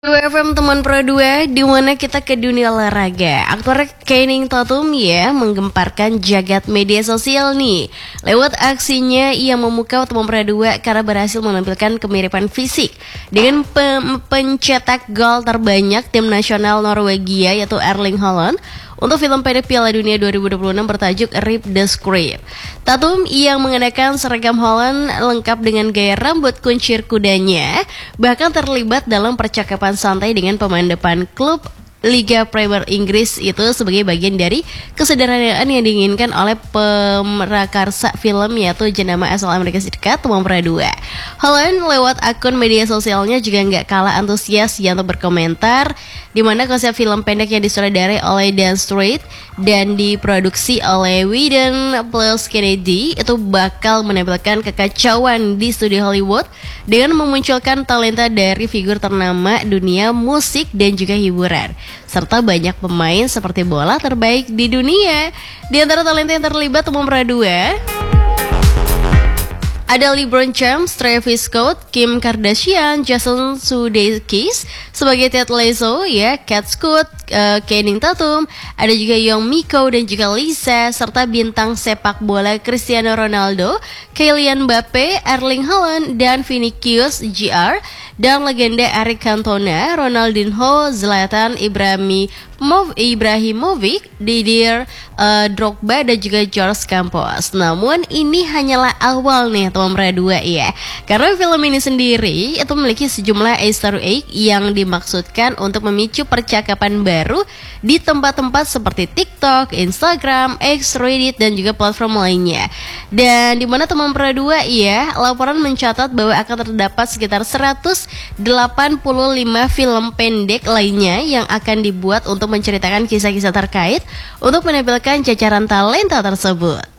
2FM teman Pro 2, di mana kita ke dunia olahraga. Aktor Channing Tatum ya menggemparkan jagat media sosial nih. Lewat aksinya ia memukau teman Pro 2 karena berhasil menampilkan kemiripan fisik dengan pencetak gol terbanyak tim nasional Norwegia yaitu Erling Haaland untuk film pendek Piala Dunia 2026 bertajuk Rip the Script. Tatum yang mengenakan seragam Holland lengkap dengan gaya rambut kuncir kudanya bahkan terlibat dalam percakapan santai dengan pemain depan klub Liga Premier Inggris itu sebagai bagian dari kesederhanaan yang diinginkan oleh pemrakarsa film yaitu jenama asal Amerika Serikat Tom Brady. Holland lewat akun media sosialnya juga nggak kalah antusias ya untuk berkomentar di mana konsep film pendek yang disutradarai oleh Dan Strait dan diproduksi oleh Whedon plus Kennedy itu bakal menampilkan kekacauan di studio Hollywood dengan memunculkan talenta dari figur ternama dunia musik dan juga hiburan serta banyak pemain seperti bola terbaik di dunia. Di antara talenta yang terlibat umum Radua ada LeBron James, Travis Scott, Kim Kardashian, Jason Sudeikis sebagai Ted Lasso, ya, Kat Scott, Channing Tatum, ada juga Young Miko dan juga Lisa, serta bintang sepak bola Cristiano Ronaldo, Kylian Mbappe, Erling Haaland, dan Vinicius Jr. dan legenda Eric Cantona, Ronaldinho, Zlatan Ibrahimovic, Didier Drogba dan juga George Campos. Namun ini hanyalah awal nih teman Radua ya. Karena film ini sendiri itu memiliki sejumlah Easter egg yang dimaksudkan untuk memicu percakapan baru di tempat-tempat seperti TikTok, Instagram, X, Reddit dan juga platform lainnya. Dan di mana teman Radua ya, laporan mencatat bahwa akan terdapat sekitar 185 film pendek lainnya yang akan dibuat untuk menceritakan kisah-kisah terkait untuk menampilkan jajaran talenta tersebut.